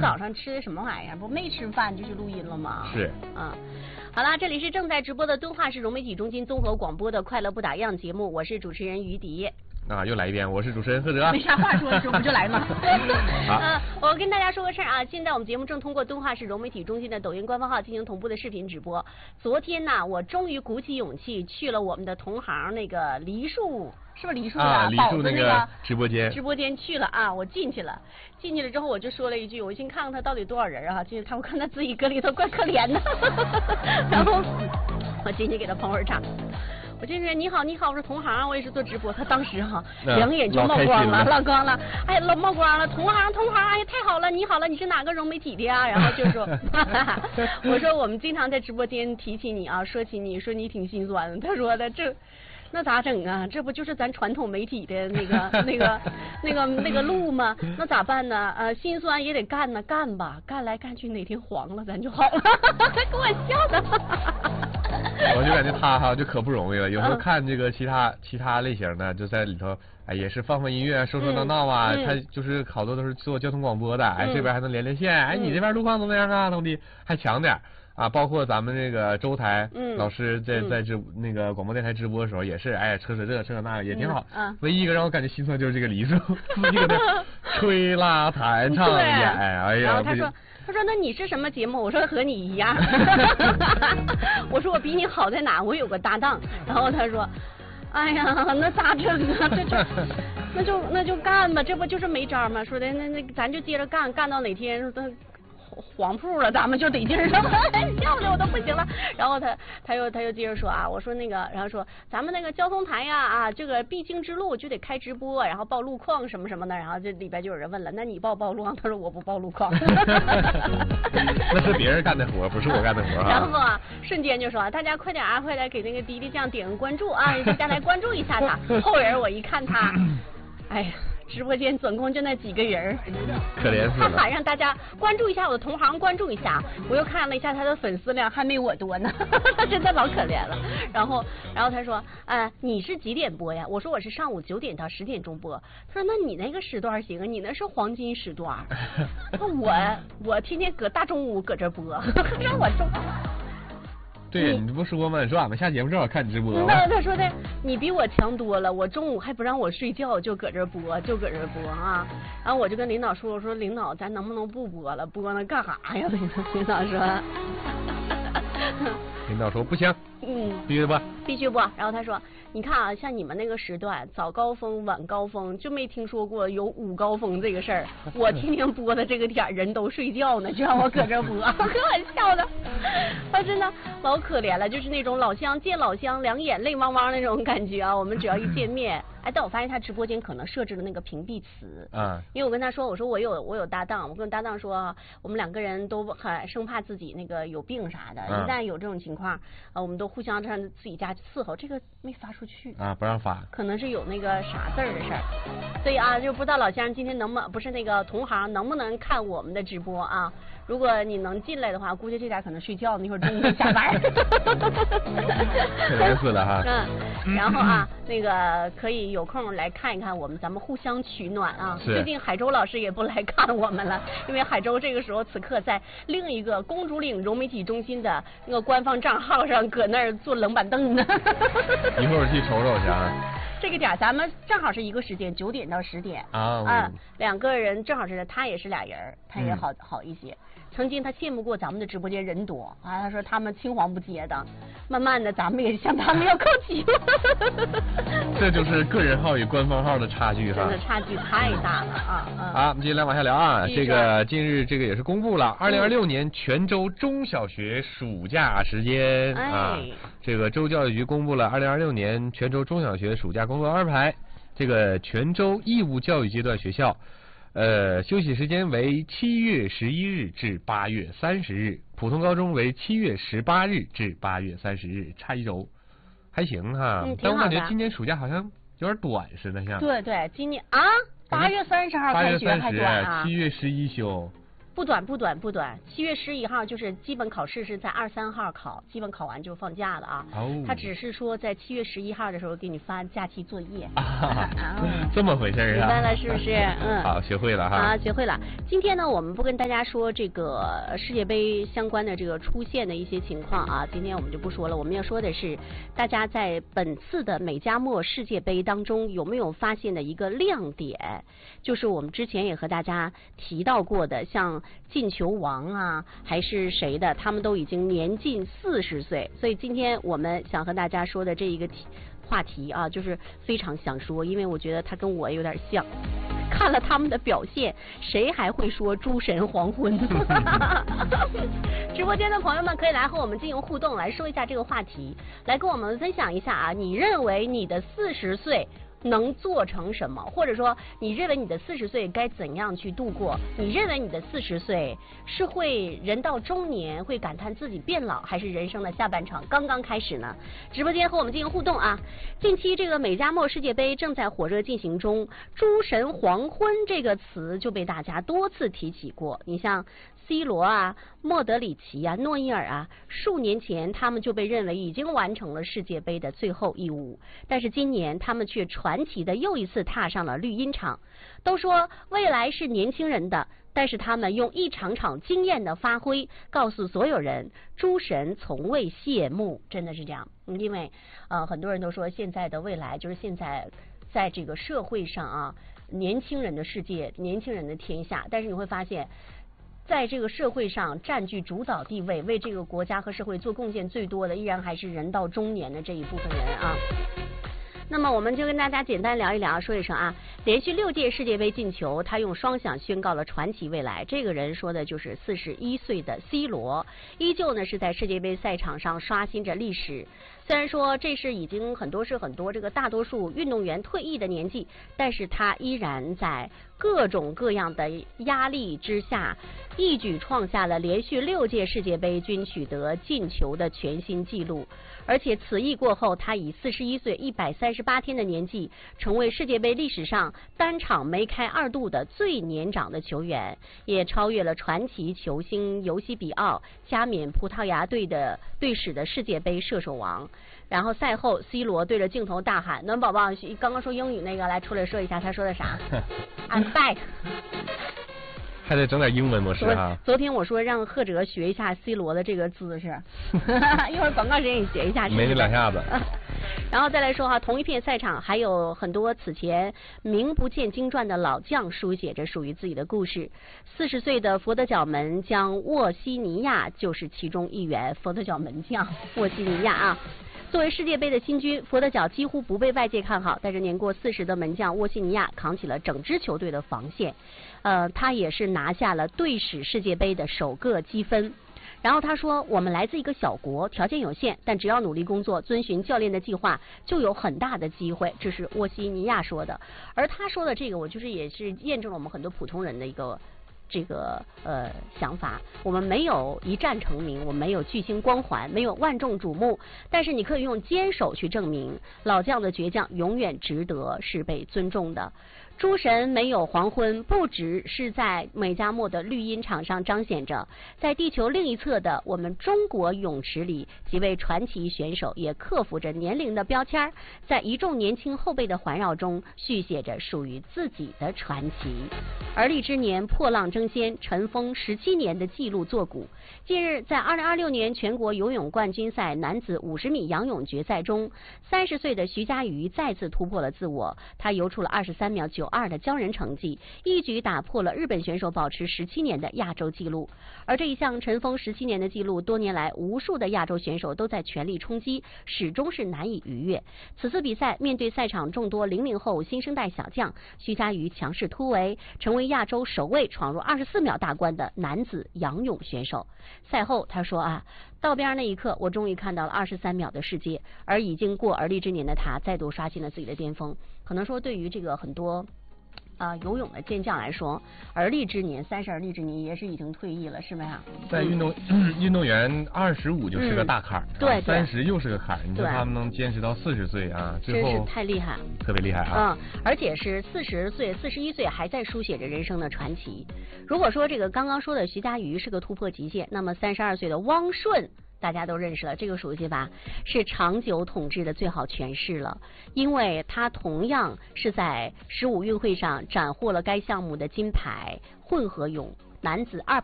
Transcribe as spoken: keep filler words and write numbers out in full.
早上吃的什么玩意儿？不没吃饭就去录音了吗？ 是。 啊。好啦，这里是正在直播的敦化市融媒体中心综合广播的快乐不打烊节目，我是主持人于迪。 啊，又来一遍，我是主持人贺哲。 没啥话说的时候不就来吗？ 好、 呃，我跟大家说个事儿啊，现在我们节目正通过敦化市融媒体中心的抖音官方号进行同步的视频直播。昨天呢，我终于鼓起勇气去了我们的同行那个梨树。是不是梨树的、 啊、 宝子那个直播间？ 直播间去了啊，我进去了，进去了之后我就说了一句，我先看看他到底多少人啊？进去他我看他自己搁里头怪可怜的，然后我进去给他捧会儿场。我进去你好你好，我说同行，我也是做直播。他当时哈、啊、两眼就冒光了，冒光了，哎，老冒光了，同行同行，哎呀太好了，你好了，你是哪个融媒体的呀？然后就说，我说我们经常在直播间提起你啊，说起你说你挺心酸的。他说的这。那咋整啊？这不就是咱传统媒体的那个、那个、那个、那个路吗？那咋办呢？呃，心酸也得干呢，干吧，干来干去，哪天黄了咱就好了。他给我笑的。 我就感觉他哈就可不容易了。有时候看这个其他其他类型的，就在里头，哎，也是放放音乐，说说闹闹啊。嗯、他就是好多都是做交通广播的，哎，这边还能连连线，哎，你这边路况怎么样啊？怎么的？还强点。啊，包括咱们这个周台老师在、嗯、在直那个广播电台直播的时候，也是哎扯扯这扯扯那个也挺好。嗯啊、唯一一个让我感觉心酸就是这个黎叔，自己搁那吹拉弹唱演，哎呀。 然后他说他说那你是什么节目？我说和你一样。我说我比你好在哪？我有个搭档。然后他说，哎呀，那咋整啊？这这。那就那就干吧，这不就是没招吗？说的那那咱就接着干，干到哪天都。黄铺了，咱们就得劲儿上，笑的我都不行了。然后他他又他又接着说啊，我说那个，然后说咱们那个交通台呀啊，这个必经之路就得开直播，然后报路况什么什么的。然后这里边就有人问了，那你报报路况？他说我不报路况。 那是别人干的活，不是我干的活啊。 然后啊，瞬间就说大家快点啊，快点给那个迪迪酱点个关注啊，大家来关注一下他。后人我一看他，哎呀。直播间总共就那几个人， 可怜死了。 他喊让大家关注一下我的同行，关注一下。我又看了一下他的粉丝量，还没我多呢，他真的老可怜了。然后，然后他说，呃，你是几点播呀？我说我是上午九点到十点钟播。他说那你那个时段行啊，你那是黄金时段。那我我天天搁大中午搁这播，让我中。 对，你不说吗？你说俺们下节目正好看你直播。 那他说的，你比我强多了。我中午还不让我睡觉，就搁这播，就搁这播啊。然后我就跟领导说，我说领导，咱能不能不播了？播那干啥呀？领导说。 领导说不行，嗯，必须播， 必须播。然后他说，你看啊，像你们那个时段，早高峰、晚高峰，就没听说过有午高峰这个事儿。我天天播的这个点人都睡觉呢，就让我搁这播，可我笑的。他真的老可怜了，就是那种老乡见老乡，两眼泪汪汪那种感觉啊。我们只要一见面。哎，但我发现他直播间可能设置了那个屏蔽词，嗯，因为我跟他说，我说我有我有搭档，我跟搭档说，我们两个人都很生怕自己那个有病啥的，嗯、一旦有这种情况，呃，我们都互相上自己家伺候，这个没发出去啊，不让发， 可能是有那个啥字儿的事儿，所以啊，就不知道老乡今天能不能不是那个同行能不能看我们的直播啊？如果你能进来的话，估计这点可能睡觉，那会儿中午下班。 可怜死了哈。 嗯，然后啊，那个可以有空来看一看我们，咱们互相取暖啊。最近海州老师也不来看我们了，因为海州这个时候此刻在另一个公主岭融媒体中心的那个官方账号上，搁那儿坐冷板凳呢。 一会儿去瞅瞅去啊。 这个点咱们正好是一个时间，九点到十点啊，啊，两个人正好是他也是俩人，他也好、嗯、好一些。曾经他羡慕过咱们的直播间人多啊，他说他们青黄不接的，慢慢的咱们也向他们要靠齐了。 这就是个人号与官方号的差距哈， 真的差距太大了啊！啊好，我们接下来往下聊啊，这个近日这个也是公布了，二零二六年泉州中小学暑假时间、嗯、啊，这个州教育局公布了二零二六年泉州中小学暑假工作安排，这个泉州义务教育阶段学校。呃，休息时间为七月十一日至八月三十日，普通高中为七月十八日至八月三十日，差一周，还行哈。 嗯， 但我感觉今年暑假好像有点短似的，像。 对对，今年啊，八月三十号开学还短啊。 七月十一休。 不短不短不短，七月十一号就是基本考试是在二三号考，基本考完就放假了啊。哦。他只是说在七月十一号的时候给你发假期作业。 啊，这么回事啊？ 明白了是不是？嗯。 好，学会了哈。 啊，学会了。今天呢，我们不跟大家说这个世界杯相关的这个出现的一些情况啊，今天我们就不说了。我们要说的是，大家在本次的美加墨世界杯当中有没有发现的一个亮点，就是我们之前也和大家提到过的，像进球王啊，还是谁的，他们都已经年近四十岁，所以今天我们想和大家说的这一个题话题啊，就是非常想说，因为我觉得他跟我有点像。看了他们的表现，谁还会说诸神黄昏？直播间的朋友们可以来和我们进行互动，来说一下这个话题，来跟我们分享一下啊，你认为你的四十岁能做成什么，或者说你认为你的四十岁该怎样去度过？你认为你的四十岁是会人到中年会感叹自己变老，还是人生的下半场刚刚开始呢？直播间和我们进行互动啊！近期这个美加墨世界杯正在火热进行中，诸神黄昏这个词就被大家多次提起过。你像C 罗啊、莫德里奇啊、诺伊尔啊，数年前他们就被认为已经完成了世界杯的最后一舞，但是今年他们却传奇的又一次踏上了绿茵场。都说未来是年轻人的，但是他们用一场场惊艳的发挥，告诉所有人，诸神从未谢幕，真的是这样。因为呃，很多人都说现在的未来就是现在在这个社会上啊，年轻人的世界，年轻人的天下，但是你会发现，在这个社会上占据主导地位，为这个国家和社会做贡献最多的，依然还是人到中年的这一部分人啊。那么我们就跟大家简单聊一聊，说一声啊，连续六届世界杯进球，他用双响宣告了传奇未来。这个人说的就是四十一岁的 C 罗，依旧呢是在世界杯赛场上刷新着历史。虽然说这是已经很多是很多这个大多数运动员退役的年纪，但是他依然在各种各样的压力之下，一举创下了连续六届世界杯均取得进球的全新纪录。而且此役过后，他以四十一岁一百三十八天的年纪，成为世界杯历史上单场梅开二度的最年长的球员，也超越了传奇球星尤西比奥，加冕葡萄牙队的队史的世界杯射手王。然后赛后 C 罗对着镜头大喊，暖宝宝刚刚说英语那个来出来说一下他说的啥I'm back。 还得整点英文模式啊！ 昨天我说让贺哲学一下 C 罗的这个姿势，一会儿广告时间你学一下。 没你两下子。 然后再来说哈，同一片赛场还有很多此前名不见经传的老将书写着属于自己的故事。四十岁的佛得角门将沃西尼亚就是其中一员。佛得角门将沃西尼亚啊。作为世界杯的新军，佛得角几乎不被外界看好，但是年过四十的门将沃西尼亚扛起了整支球队的防线，呃，他也是拿下了队史世界杯的首个积分。然后他说，我们来自一个小国，条件有限，但只要努力工作，遵循教练的计划，就有很大的机会。这是沃西尼亚说的。而他说的这个，我就是也是验证了我们很多普通人的一个这个呃想法。我们没有一战成名，我们没有巨星光环，没有万众瞩目，但是你可以用坚守去证明，老将的倔强永远值得是被尊重的。诸神没有黄昏，不只是在美加墨的绿茵场上彰显着，在地球另一侧的我们中国泳池里，几位传奇选手也克服着年龄的标签，在一众年轻后辈的环绕中，续写着属于自己的传奇。而立之年破浪争先，尘封十七年的纪录作古。近日，在二零二六年全国游泳冠军赛男子五十米仰泳决赛中，三十岁的徐嘉余再次突破了自我，他游出了二十三秒九二的骄人成绩，一举打破了日本选手保持十七年的亚洲纪录。而这一项尘封十七年的纪录，多年来无数的亚洲选手都在全力冲击，始终是难以逾越。此次比赛面对赛场众多零零后新生代小将，徐嘉余强势突围，成为亚洲首位闯入二十四秒大关的男子仰泳选手。赛后他说啊，道边那一刻，我终于看到了二十三秒的世界，而已经过而立之年的他，再度刷新了自己的巅峰。可能说对于这个很多啊、呃、游泳的健将来说，而立之年，三十而立之年也是已经退役了，是吧呀？ 在运动、嗯、运动员二十五就是个大坎儿， 嗯、对， 三十又是个坎儿。你说他们能坚持到四十岁啊？最后真是太厉害， 特别厉害啊！ 嗯，而且是四十岁、四十一岁还在书写着人生的传奇。如果说这个刚刚说的徐嘉余是个突破极限，那么三十二岁的汪顺。大家都认识了，这个熟悉吧？是长久统治的最好诠释了，因为他同样是在十五运会上斩获了该项目的金牌，混合泳男子二百。